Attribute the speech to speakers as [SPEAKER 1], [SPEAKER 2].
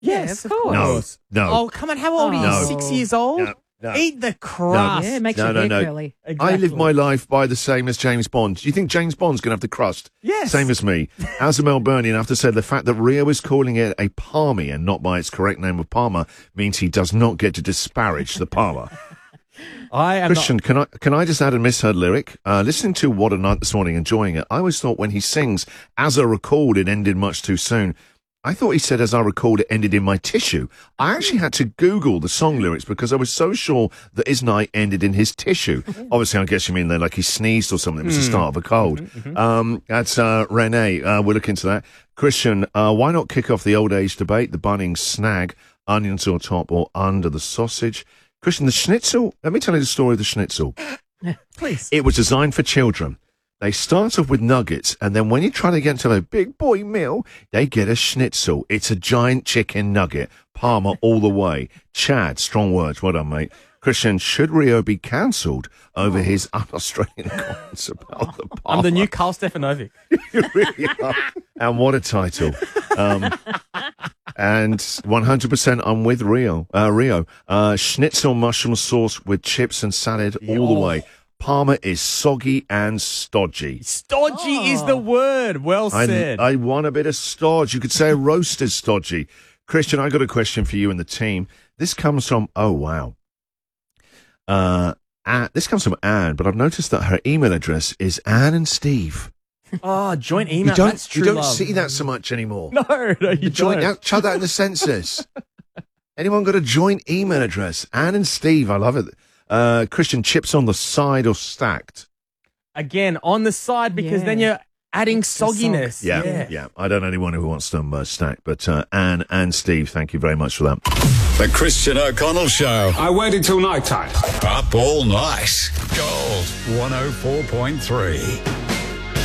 [SPEAKER 1] Yes, of course.
[SPEAKER 2] No.
[SPEAKER 3] Oh, come on. How old are you?
[SPEAKER 2] No.
[SPEAKER 3] 6 years old?
[SPEAKER 2] No. No.
[SPEAKER 3] Eat the crust.
[SPEAKER 1] Yeah, it makes your hair curly.
[SPEAKER 2] I live my life by the same as James Bond. Do you think James Bond's going to have the crust?
[SPEAKER 3] Yes.
[SPEAKER 2] Same as me. As a Melburnian, I have to say the fact that Rio is calling it a palmy and not by its correct name of Palmer means he does not get to disparage the Palmer.
[SPEAKER 3] I am
[SPEAKER 2] Christian, can I just add a misheard lyric? Listening to What a Night this morning, enjoying it, I always thought when he sings, as I recalled, it ended much too soon. I thought he said, as I recalled, it ended in my tissue. I actually had to Google the song lyrics because I was so sure that his night ended in his tissue. Obviously, I guess you mean like he sneezed or something. It was the start of a cold. That's Renee. We'll look into that. Christian, why not kick off the old age debate? The Bunnings snag, onions on top or under the sausage. Christian, the schnitzel, let me tell you the story of the schnitzel.
[SPEAKER 1] Please.
[SPEAKER 2] It was designed for children. They start off with nuggets, and then when you try to get into a big boy meal, they get a schnitzel. It's a giant chicken nugget. Parma all the way. Chad, strong words. Well done, mate. Christian, should Rio be cancelled over his un-Australian comments about the Parma?
[SPEAKER 3] I'm the new Carl Stefanovic.
[SPEAKER 2] You really are. And what a title. And 100% I'm with Rio. Schnitzel mushroom sauce with chips and salad all the way. Parma is soggy and stodgy.
[SPEAKER 3] Stodgy is the word. Well said.
[SPEAKER 2] I want a bit of stodge. You could say a roast is stodgy. Christian, I got a question for you and the team. This comes from, this comes from Anne, but I've noticed that her email address is Anne and Steve.
[SPEAKER 3] Oh, joint email. That's true
[SPEAKER 2] You don't
[SPEAKER 3] love.
[SPEAKER 2] see that so much anymore.
[SPEAKER 3] No, you don't.
[SPEAKER 2] Chuck that in the census. Anyone got a joint email address? Anne and Steve, I love it. Christian, chips on the side or stacked?
[SPEAKER 3] Again, on the side, because then you're adding sogginess.
[SPEAKER 2] Yeah. I don't know anyone who wants them stacked, but Anne and Steve, thank you very much for that.
[SPEAKER 4] The Christian O'Connell Show.
[SPEAKER 5] I waited till night time.
[SPEAKER 4] Up all night. Gold 104.3.